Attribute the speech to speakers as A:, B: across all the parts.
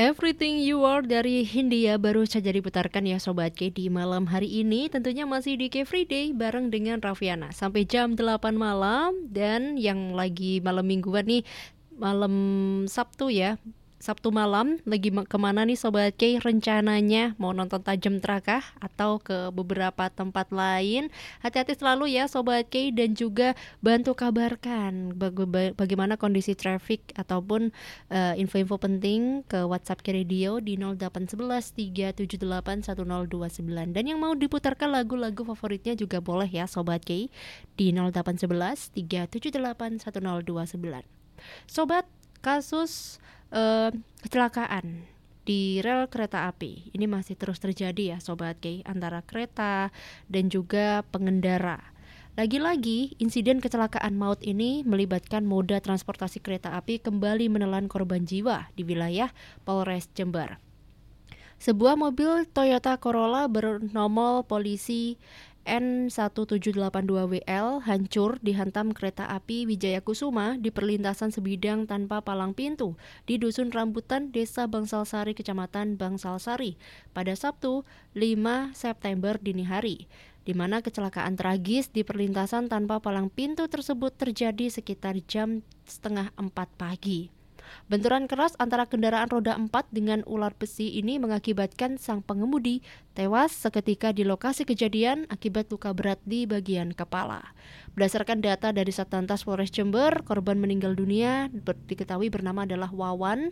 A: Everything You Are dari Hindia baru saja diputarkan ya Sobat K di malam hari ini. Tentunya masih di K Free Day bareng dengan Raffiana sampai jam 8 malam. Dan yang lagi malam mingguan nih, malam Sabtu ya, Sabtu malam lagi kemana nih Sobat K rencananya? Mau nonton Tajam Terakah atau ke beberapa tempat lain? Hati-hati selalu ya Sobat K, dan juga bantu kabarkan bagaimana kondisi traffic ataupun info-info penting ke WhatsApp K Radio di 0811 378 1029. Dan yang mau diputarkan lagu-lagu favoritnya juga boleh ya Sobat K di 0811 378 1029. Sobat, kasus kecelakaan di rel kereta api ini masih terus terjadi ya Sobat K, antara kereta dan juga pengendara. Lagi-lagi insiden kecelakaan maut ini melibatkan moda transportasi kereta api kembali menelan korban jiwa di wilayah Polres Jember. Sebuah mobil Toyota Corolla bernomor polisi N1782WL hancur dihantam kereta api Wijaya Kusuma di perlintasan sebidang tanpa palang pintu di Dusun Rambutan, Desa Bangsalsari, Kecamatan Bangsalsari pada Sabtu 5 September dini hari, di mana kecelakaan tragis di perlintasan tanpa palang pintu tersebut terjadi sekitar jam 3:30 pagi. Benturan keras antara kendaraan roda 4 dengan ular besi ini mengakibatkan sang pengemudi tewas seketika di lokasi kejadian akibat luka berat di bagian kepala. Berdasarkan data dari Satlantas Polres Jember, korban meninggal dunia diketahui bernama adalah Wawan,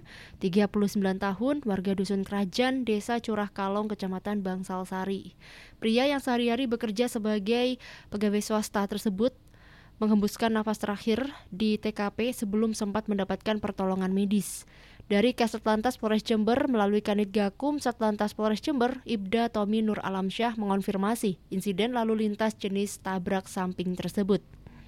A: 39 tahun, warga Dusun Kerajaan, Desa Curah Kalong, Kecamatan Bangsalsari. Pria yang sehari-hari bekerja sebagai pegawai swasta tersebut menghembuskan nafas terakhir di TKP sebelum sempat mendapatkan pertolongan medis. Dari Kasat Lantas Polres Jember melalui Kanit Gakum Satlantas Polres Jember, Ibda Tommy Nur Alamsyah mengonfirmasi insiden lalu lintas jenis tabrak samping tersebut.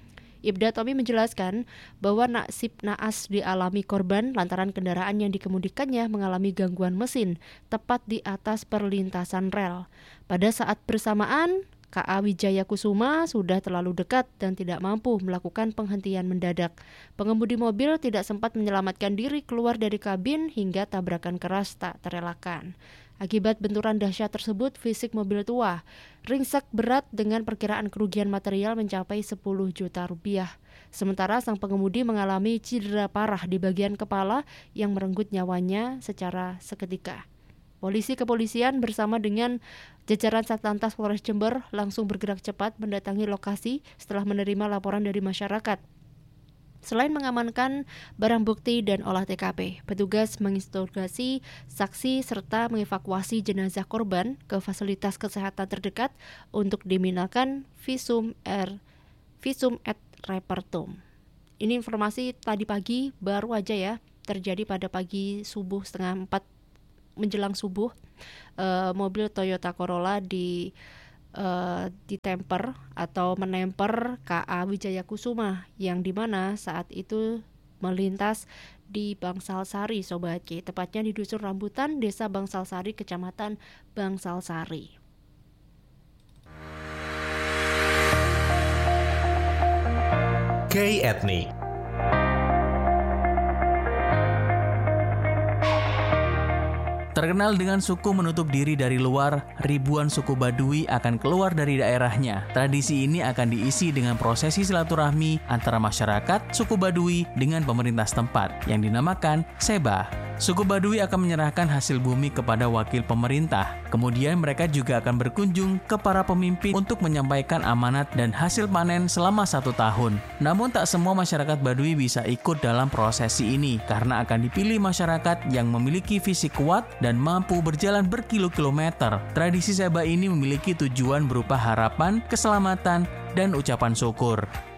A: Ibda Tommy menjelaskan bahwa nasib naas dialami korban lantaran kendaraan yang dikemudikannya mengalami gangguan mesin tepat di atas perlintasan rel. Pada saat bersamaan, KA Wijaya Kusuma sudah terlalu dekat dan tidak mampu melakukan penghentian mendadak. Pengemudi mobil tidak sempat menyelamatkan diri keluar dari kabin hingga tabrakan keras tak terelakkan. Akibat benturan dahsyat tersebut, fisik mobil tua ringsek berat dengan perkiraan kerugian material mencapai 10 juta rupiah. Sementara sang pengemudi mengalami cedera parah di bagian kepala yang merenggut nyawanya secara seketika. Kepolisian bersama dengan jajaran Satlantas Polres Jember langsung bergerak cepat mendatangi lokasi setelah menerima laporan dari masyarakat. Selain mengamankan barang bukti dan olah TKP, petugas menginterogasi saksi serta mengevakuasi jenazah korban ke fasilitas kesehatan terdekat untuk dimintakan visum et repertum. Ini informasi tadi pagi baru aja ya, terjadi pada pagi subuh 3:30 menjelang subuh. Mobil Toyota Corolla ditemper atau menemper KA Wijaya Kusuma yang dimana saat itu melintas di Bangsalsari Sobat K, tepatnya di Dusun Rambutan, Desa Bangsalsari, Kecamatan Bangsalsari.
B: K Ethnic.
C: Terkenal dengan suku menutup diri dari luar, ribuan suku Baduy akan keluar dari daerahnya. Tradisi ini akan diisi dengan prosesi silaturahmi antara masyarakat suku Baduy dengan pemerintah setempat yang dinamakan Sebah. Suku Baduy akan menyerahkan hasil bumi kepada wakil pemerintah. Kemudian mereka juga akan berkunjung ke para pemimpin untuk menyampaikan amanat dan hasil panen selama 1 tahun. Namun tak semua masyarakat Baduy bisa ikut dalam prosesi ini karena akan dipilih masyarakat yang memiliki fisik kuat dan mampu berjalan berkilo-kilometer. Tradisi Sebah ini memiliki tujuan berupa harapan, keselamatan, dan ucapan syukur.